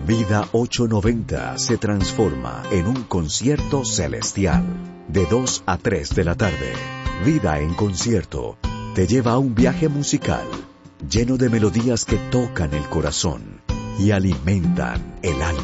Vida 890 se transforma en un concierto celestial. De 2 a 3 de la tarde, Vida en Concierto te lleva a un viaje musical lleno de melodías que tocan el corazón y alimentan el alma.